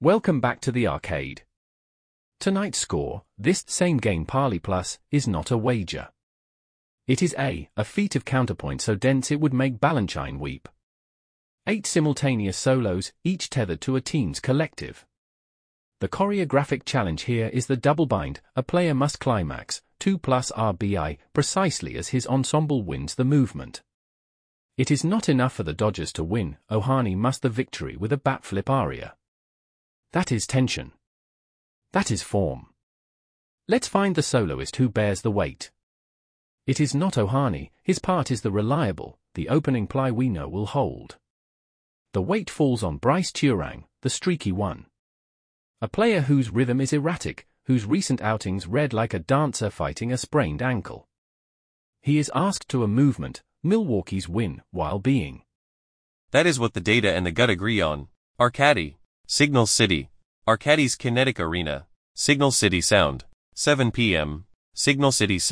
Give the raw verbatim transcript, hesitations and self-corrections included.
Welcome back to the arcade. Tonight's score, this same game Parley Plus, is not a wager. It is a, a feat of counterpoint so dense it would make Balanchine weep. Eight simultaneous solos, each tethered to a team's collective. The choreographic challenge here is the double bind, a player must climax, two plus R B I, precisely as his ensemble wins the movement. It is not enough for the Dodgers to win, Ohani must the victory with a bat flip aria. That is tension. That is form. Let's find the soloist who bears the weight. It is not Ohani, his part is the reliable, the opening ply we know will hold. The weight falls on Bryce Turang, the streaky one. A player whose rhythm is erratic, whose recent outings read like a dancer fighting a sprained ankle. He is asked to a movement, Milwaukee's win, while being. That is what the data and the gut agree on. Arcady, Signal City, Arcady's Kinetic Arena, Signal City Sound, seven p m, Signal City Sound.